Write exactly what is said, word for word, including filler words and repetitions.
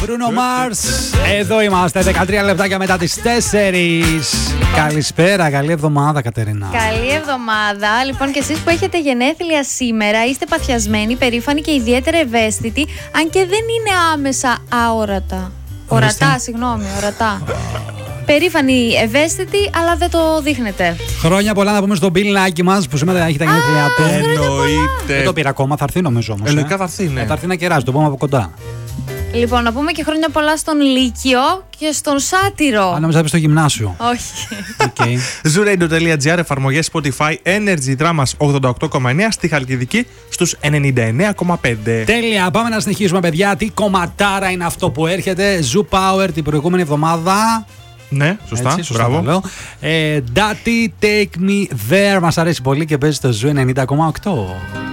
Bruno Mars. Εδώ είμαστε, δεκατρία λεπτάκια μετά τις τέσσερις. Καλησπέρα, καλή εβδομάδα, Κατερίνα. Καλή εβδομάδα. Λοιπόν, και εσείς που έχετε γενέθλια σήμερα, είστε παθιασμένοι, περήφανοι και ιδιαίτερα ευαίσθητοι, αν και δεν είναι άμεσα αόρατα. Ορατά, συγγνώμη, ορατά. Περήφανοι, ευαίσθητοι, αλλά δεν το δείχνετε. Χρόνια πολλά να πούμε στον πιλνάκι μας που σήμερα έχει τα γενέθλιά του. Εννοείται. Δεν το πήρα ακόμα, θα έρθει νομίζω όμως. Λογικά θα έρθει, ναι. Θα έρθει να κεράσει, το πούμε από κοντά. Λοιπόν, να πούμε και χρόνια πολλά στον Λύκειο και στον Σάτυρο. Αν νόμιζα να πει στο γυμνάσιο. Όχι. Okay. Zooradio τελεία gr, εφαρμογές Spotify, Energy Dramas ογδόντα οκτώ κόμμα εννέα, στη Χαλκιδική στους ενενήντα εννέα κόμμα πέντε. Τέλεια, πάμε να συνεχίσουμε, παιδιά. Τι κομματάρα είναι αυτό που έρχεται. Zoo Power την προηγούμενη εβδομάδα. Ναι, σωστά. Έτσι, σωστά μπράβο. Ε, Daddy Take Me There. Μας αρέσει πολύ και παίζει στο Zoo ενενήντα κόμμα οκτώ.